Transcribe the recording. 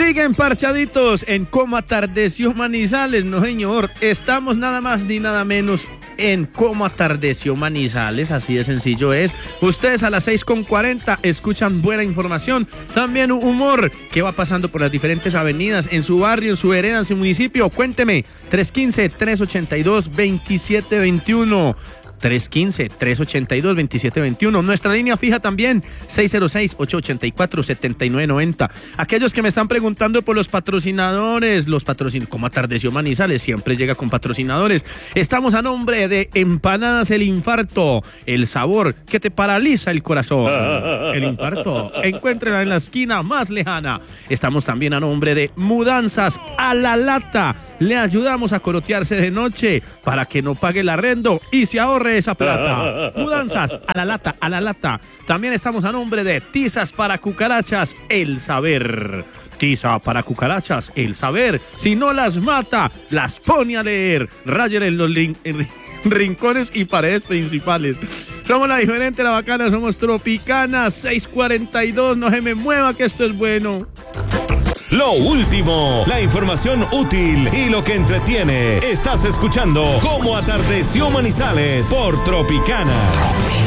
Siguen parchaditos en Cómo Atardeció Manizales. No, señor, estamos nada más ni nada menos en Cómo Atardeció Manizales, así de sencillo es. Ustedes a las 6:40 escuchan buena información, también humor, qué va pasando por las diferentes avenidas, en su barrio, en su vereda, en su municipio. Cuénteme, 315-382-2721. 315-382-2721. Nuestra línea fija también, 606-884-7990. Aquellos que me están preguntando por los patrocinadores, Cómo Atardeció Manizales siempre llega con patrocinadores. Estamos a nombre de Empanadas El Infarto, el sabor que te paraliza el corazón. El Infarto, encuéntrala en la esquina más lejana. Estamos también a nombre de Mudanzas a la Lata. Le ayudamos a corotearse de noche para que no pague el arrendo y se ahorre esa plata. Mudanzas a la lata, a la lata. También estamos a nombre de Tizas para Cucarachas, El Saber. Tiza para cucarachas, El Saber. Si no las mata, las pone a leer. Rayen en los rincones y paredes principales. Somos la diferente, la bacana, somos Tropicana. 6:42, no se me mueva que esto es bueno. Lo último, la información útil y lo que entretiene. Estás escuchando Cómo Atardeció Manizales por Tropicana.